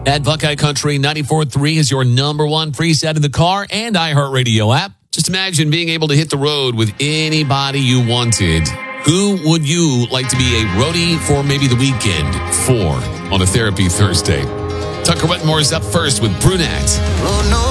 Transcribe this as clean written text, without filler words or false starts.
At Buckeye Country 94.3 is your number one preset in the car and iHeartRadio app. Just imagine being able to hit the road with anybody you wanted. Who would you like to be a roadie for maybe the weekend for on a Therapy Thursday? Tucker Wetmore's up first with Brunette. Oh, no.